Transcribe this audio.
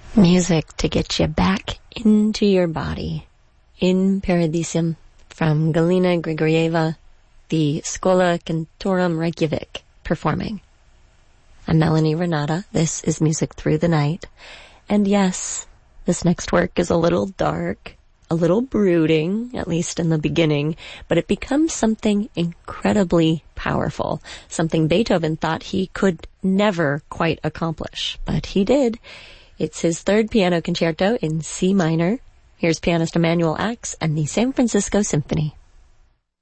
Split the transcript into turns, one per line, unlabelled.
Music to get you back into your body. In Paradisum from Galina Grigorieva, the Schola Cantorum Reykjavik, performing. I'm Melanie Renata. This is Music Through the Night. And yes, this next work is a little dark, a little brooding, at least in the beginning, but it becomes something incredibly powerful, something Beethoven thought he could never quite accomplish, but he did. It's his third piano concerto in C minor. Here's pianist Emanuel Ax and the San Francisco Symphony.